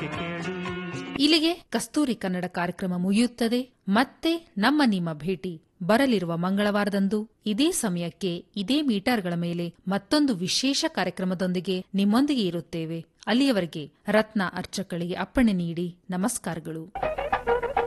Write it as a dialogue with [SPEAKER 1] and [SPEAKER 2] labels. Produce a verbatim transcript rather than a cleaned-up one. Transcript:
[SPEAKER 1] ಕೇಳು.
[SPEAKER 2] ಇಲ್ಲಿಗೆ ಕಸ್ತೂರಿ ಕನ್ನಡ ಕಾರ್ಯಕ್ರಮ ಮುಗಿಯುತ್ತದೆ. ಮತ್ತೆ ನಮ್ಮ ನಿಮ್ಮ ಭೇಟಿ ಬರಲಿರುವ ಮಂಗಳವಾರದಂದು ಇದೇ ಸಮಯಕ್ಕೆ ಇದೇ ಮೀಟರ್ಗಳ ಮೇಲೆ ಮತ್ತೊಂದು ವಿಶೇಷ ಕಾರ್ಯಕ್ರಮದೊಂದಿಗೆ ನಿಮ್ಮೊಂದಿಗೆ ಇರುತ್ತೇವೆ. ಅಲ್ಲಿಯವರೆಗೆ ರತ್ನ ಅರ್ಚಕಳಿಗೆ ಅಪ್ಪಣೆ ನೀಡಿ ನಮಸ್ಕಾರಗಳು.